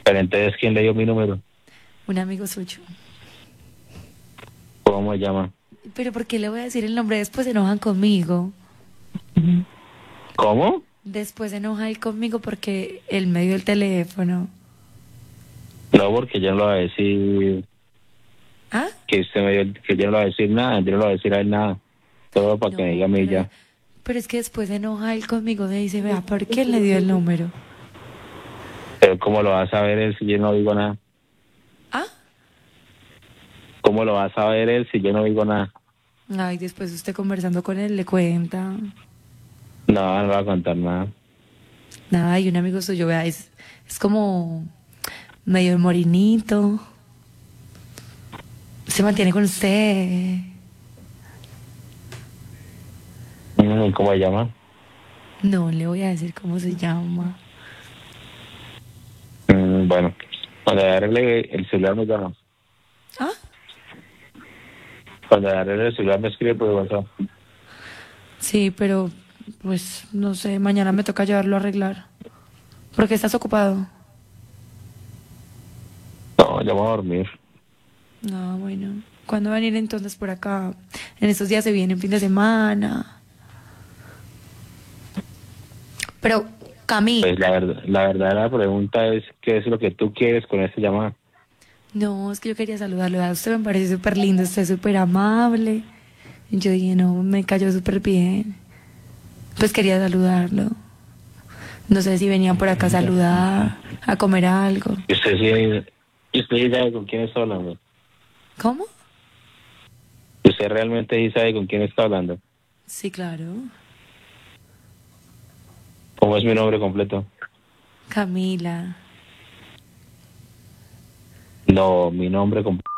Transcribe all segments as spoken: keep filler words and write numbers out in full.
Pero entonces, ¿quién le dio mi número? Un amigo suyo. ¿Cómo se llama? Pero ¿por qué le voy a decir el nombre? Después se enojan conmigo. ¿Cómo? Después se enoja él conmigo porque él me dio el teléfono. No, porque yo no le voy a decir ¿Ah? que usted me dio, que yo no le voy a decir nada, yo no le voy a decir a él nada. Todo para que No, me diga a mí pero, ya. pero es que después se enoja él conmigo. Me dice, vea, ¿por qué él le dio el número? Pero ¿cómo lo va a saber él si yo no digo nada? ¿Ah? ¿Cómo lo va a saber él si yo no digo nada? Ay, después usted conversando con él le cuenta. No, no le voy a contar nada. Nada, y un amigo suyo, vea, es, es como medio morinito. Se mantiene con usted. Mm, ¿Cómo se llama? No le voy a decir cómo se llama. Mm, bueno, cuando le arregle el celular me llama. ¿Ah? Cuando le arregle el celular me escribe por WhatsApp. Sí, pero pues no sé, mañana me toca llevarlo a arreglar. ¿Por qué estás ocupado? No, ya voy a dormir. No, bueno. ¿Cuándo van a ir entonces por acá? En estos días se viene fin de semana. Pero, Camille. Pues la verdad, la verdadera pregunta es, ¿qué es lo que tú quieres con esta llamada? No, es que yo quería saludarlo. A usted me parece súper lindo, usted es súper amable. Y yo dije, no, me cayó súper bien. Pues quería saludarlo. No sé si venían por acá a saludar, a comer algo. ¿Y usted sí, y usted sí sabe con quién está hablando? ¿Cómo? ¿Y usted realmente sí sabe con quién está hablando? Sí, claro. ¿Cómo es mi nombre completo? Camila. No, mi nombre completo.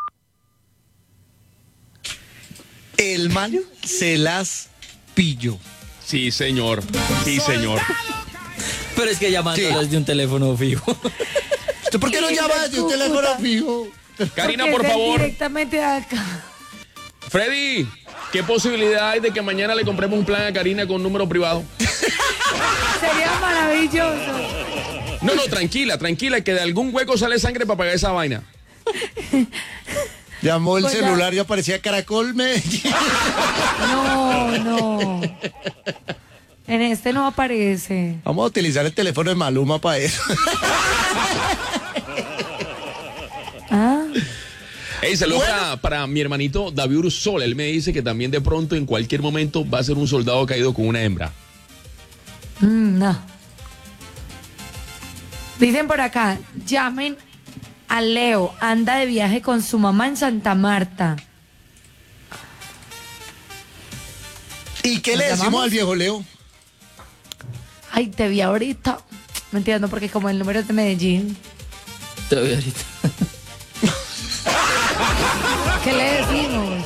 El man se las pilló. Sí, señor. Sí, señor. Pero es que llamando Sí. desde un teléfono fijo. ¿Usted por qué no llama desde un teléfono fijo? Karina, Porque por es él favor. directamente de acá. Freddy, ¿qué posibilidad hay de que mañana le compremos un plan a Karina con número privado? Sería maravilloso. No, no, tranquila, tranquila, que de algún hueco sale sangre para pagar esa vaina. Llamó el Pues ya- celular y aparecía Caracol Medellín. No, no. En este no aparece. Vamos a utilizar el teléfono de Maluma para eso. Ah, Hey, saludos para, para mi hermanito David Ursol. Él me dice que también de pronto, en cualquier momento, va a ser un soldado caído con una hembra. mm, no. Dicen por acá, llamen a Leo, anda de viaje con su mamá en Santa Marta. ¿Y qué ¿Nos le decimos llamamos? al viejo Leo? Ay, te vi ahorita. Mentira, no, porque como el número es de Medellín. Te voy ahorita. ¿Qué le decimos?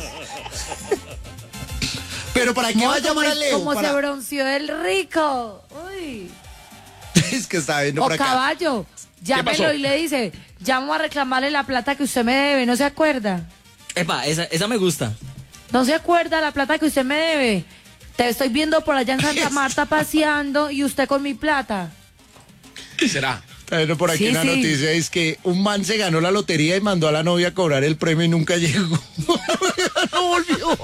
¿Pero para qué va a llamar a Leo? Como Para- se bronceó el rico. Uy. Es que está viendo O por acá. caballo, llámelo pasó? y le dice, llamo a reclamarle la plata que usted me debe, ¿no se acuerda? Epa, esa, esa me gusta. ¿No se acuerda la plata que usted me debe? Te estoy viendo por allá en Santa Marta paseando y usted con mi plata. ¿Será? Está viendo por aquí Sí, una sí. noticia, es que un man se ganó la lotería y mandó a la novia a cobrar el premio y nunca llegó. No volvió.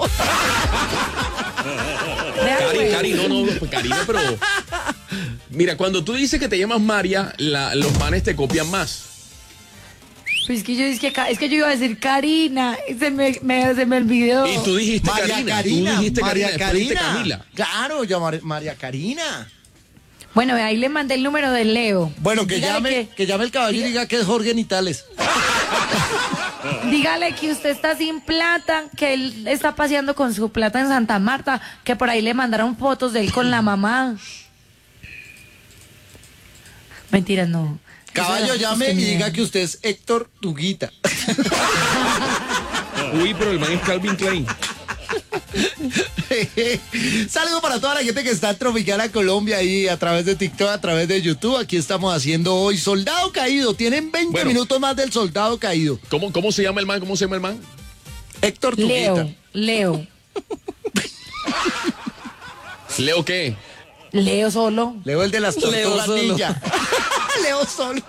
Vea, Cari, pues. Cari, no, no, pues, Karina, pero... Mira, cuando tú dices que te llamas María, la- los manes te copian más. Pues es que yo, es que, ca- es que yo iba a decir Karina, y se me, me- se me olvidó. Y tú dijiste María Karina, Karina. tú dijiste María Karina, después dijiste Karina. Camila. Claro, llamar María Karina. Bueno, ahí le mandé el número de Leo. Bueno, que Dígale llame, que- que llame el caballo y diga que es Jorge Nitales. Dígale que usted está sin plata, que él está paseando con su plata en Santa Marta, que por ahí le mandaron fotos de él con la mamá. Mentiras, no. Caballo, Eso- llame usted y me- diga que usted es Héctor Tuguita. Uy, pero el man es Calvin Klein. Saludos para toda la gente que está en Tropicana Colombia y a través de TikTok, a través de YouTube. Aquí estamos haciendo hoy Soldado Caído. Tienen veinte Bueno. minutos más del Soldado Caído. ¿Cómo, ¿Cómo se llama el man? ¿Cómo se llama el man? Héctor Tuguita. Leo, Leo, ¿Leo qué? Leo solo. Leo el de las Leo tortugas solo. ninja. Leo solo.